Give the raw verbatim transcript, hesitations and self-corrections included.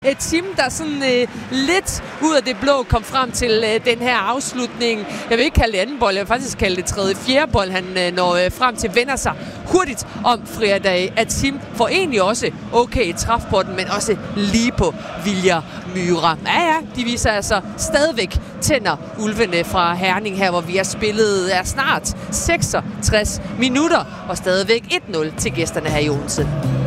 Et team, der sådan øh, lidt ud af det blå kom frem til øh, den her afslutning. Jeg vil ikke kalde det anden bold, jeg vil faktisk kalde det tredje, fjerde bold. Han øh, når øh, frem til, vender sig hurtigt om Friadag. At team får egentlig også okay træf på den, men også lige på Viljar Myhra. Ja, ja, de viser altså stadigvæk tænder ulvene fra Herning her, hvor vi har spillet er snart seksogtres minutter og stadigvæk et nul til gæsterne her i Odense.